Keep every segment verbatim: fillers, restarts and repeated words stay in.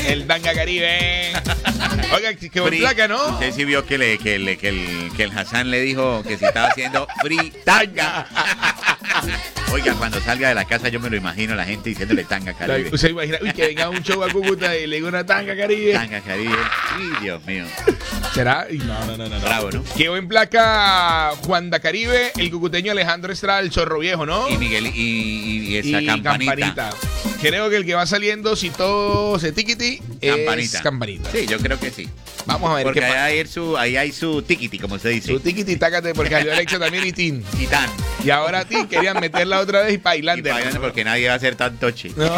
El Tanga Caribe. Oiga, qué buen placa, ¿no? Usted sí vio que, le, que, le, que, el, que el Hassan le dijo que si estaba haciendo fritanga. Oiga, cuando salga de la casa yo me lo imagino la gente diciéndole Tanga Caribe. Usted imagina, uy, que venga un show a Cúcuta y le diga una Tanga Caribe. Tanga Caribe. Uy, Dios mío. ¿Será? No, no, no, no. Bravo, ¿no? Qué buen placa Juan da Caribe, el cucuteño Alejandro Estrada, el Zorro Viejo, ¿no? Y Miguel, y, y, y esa y campanita. campanita. Creo que el que va saliendo, si todo se tiquiti, Campanita. es Campanita. Sí, yo creo que sí. Vamos a ver porque qué ahí pasa. hay, su, ahí hay su tiquiti, como se dice. Su tiquiti, tácate, porque salió Alexa también y Tin. Y tan. Y ahora a ti querían meterla otra vez y Y bailando. bailando porque nadie va a hacer tan toche. No.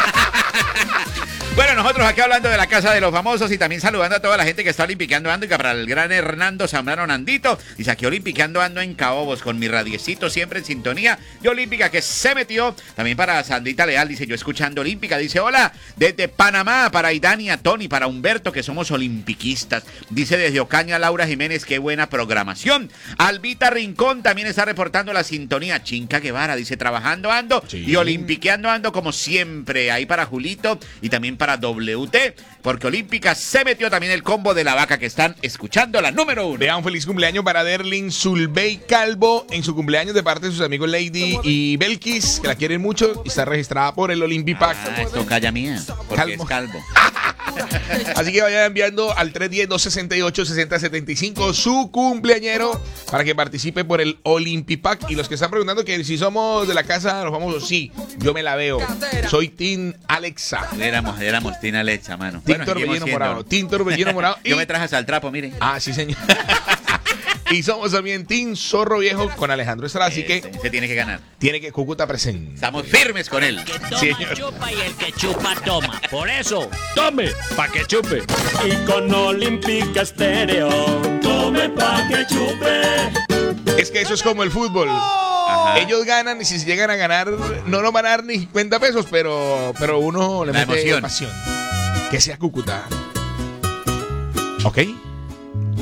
Bueno, nosotros aquí hablando de la Casa de los Famosos y también saludando a toda la gente que está olimpiqueando ando y que para el gran Hernando Zambrano Nandito. Dice aquí olimpiqueando ando en Caobos con mi radiecito siempre en sintonía de Olímpica que se metió. También para Sandrita Leal, dice yo escuchando Olímpica. Dice hola desde Panamá para Idania, Tony, para Humberto que somos olimpiquistas. Dice desde Ocaña Laura Jiménez, qué buena programación. Albita Rincón también está reportando la sintonía. Chinca Guevara dice trabajando ando Sí. y olimpiqueando ando como siempre. Ahí para Julito y también para W T, porque Olímpica se metió también el combo de la vaca que están escuchando la número uno. Vea un feliz cumpleaños para Derlin Zulbey Calvo en su cumpleaños de parte de sus amigos Lady y Belkis, que la quieren mucho y está registrada por el Olympipac. Ah, esto calla mía, porque Calvo. es calvo. Así que vayan enviando al tres uno cero, dos seis ocho, seis cero siete cinco su cumpleañero para que participe por el Olympipac. Y los que están preguntando que si somos de la casa de los famosos, sí, yo me la veo. Soy Team Alexa. Éramos, éramos Tina Lecha, mano. Tinto Bueno, seguimos Relleno siendo. Morado. Tinto Relleno Morado. Y... Yo me traje hasta el trapo, mire. Ah, sí, señor. Y somos también Team Zorro Viejo con Alejandro Estrada. Así que Se tiene que ganar. tiene que Cúcuta presente. Estamos firmes con él. Que toma, Sí, señor. chupa y el que chupa, toma. Por eso, tome, pa' que chupe. Y con Olímpica Estéreo, tome pa' que chupe. Es que eso es como el fútbol. Ajá. Ellos ganan y si se llegan a ganar, no nos van a dar ni cincuenta pesos, pero, pero uno le La mete emoción. pasión. Que sea Cúcuta. ¿Ok?